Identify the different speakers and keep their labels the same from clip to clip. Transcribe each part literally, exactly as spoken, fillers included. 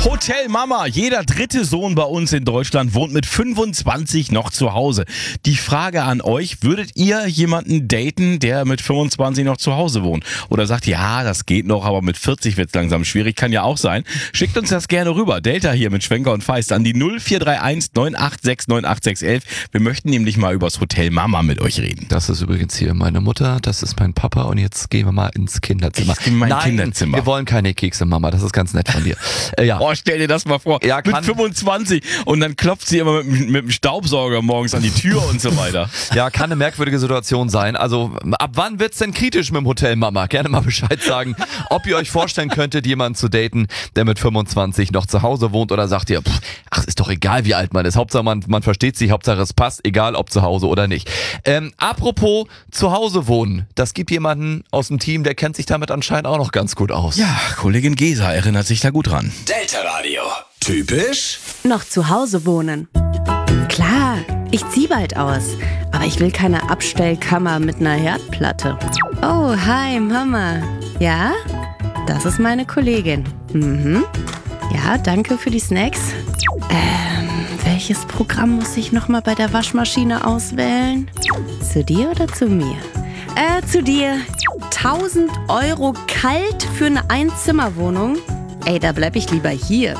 Speaker 1: Hotel Mama. Jeder dritte Sohn bei uns in Deutschland wohnt mit fünfundzwanzig noch zu Hause. Die Frage an euch, würdet ihr jemanden daten, der mit fünfundzwanzig noch zu Hause wohnt? Oder sagt, ja, das geht noch, aber mit vierzig wird's langsam schwierig, kann ja auch sein. Schickt uns das gerne rüber. Delta hier mit Schwenker und Feist an die null vier drei eins neun acht sechs neun acht sechs eins eins. Wir möchten nämlich mal übers Hotel Mama mit euch reden.
Speaker 2: Das ist übrigens hier meine Mutter, das ist mein Papa und jetzt gehen wir mal ins Kinderzimmer.
Speaker 1: Ich in mein
Speaker 2: Nein,
Speaker 1: Kinderzimmer.
Speaker 2: Wir wollen keine Kekse, Mama, das ist ganz nett von dir. Äh, ja.
Speaker 1: Oh, stell dir das mal vor,
Speaker 2: Ja,
Speaker 1: mit
Speaker 2: kann-
Speaker 1: fünfundzwanzig und dann klopft sie immer mit, mit dem Staubsauger morgens an die Tür und so weiter.
Speaker 2: Ja, kann eine merkwürdige Situation sein. Also ab wann wird's denn kritisch mit dem Hotel Mama? Gerne mal Bescheid sagen, ob ihr euch vorstellen könntet, jemanden zu daten, der mit fünfundzwanzig noch zu Hause wohnt, oder sagt ihr, pff, ach, ist doch egal, wie alt man ist. Hauptsache man, man versteht sich, Hauptsache es passt, egal ob zu Hause oder nicht. Ähm, apropos zu Hause wohnen, das gibt jemanden aus dem Team, der kennt sich damit anscheinend auch noch ganz gut aus.
Speaker 1: Ja, Kollegin Gesa erinnert sich da gut dran.
Speaker 3: Delta Radio. Typisch?
Speaker 4: Noch zu Hause wohnen. Klar, ich zieh bald aus, aber ich will keine Abstellkammer mit einer Herdplatte. Oh, hi Mama. Ja? Das ist meine Kollegin. Mhm. Ja, danke für die Snacks. Ähm, welches Programm muss ich nochmal bei der Waschmaschine auswählen? Zu dir oder zu mir? Äh, zu dir. tausend Euro kalt für eine Einzimmerwohnung? Ey, da bleib ich lieber hier.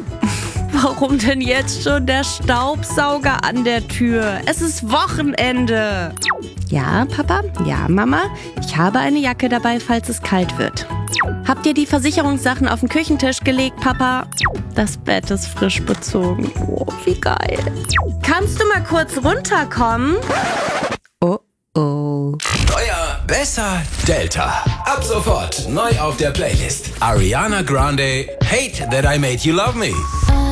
Speaker 4: Warum denn jetzt schon der Staubsauger an der Tür? Es ist Wochenende. Ja, Papa? Ja, Mama? Ich habe eine Jacke dabei, falls es kalt wird. Habt ihr die Versicherungssachen auf den Küchentisch gelegt, Papa? Das Bett ist frisch bezogen. Oh, wie geil. Kannst du mal kurz runterkommen? Oh, oh.
Speaker 3: Neuer, besser, Delta. Ab sofort neu auf der Playlist. Ariana Grande, Hate That I Made You Love Me.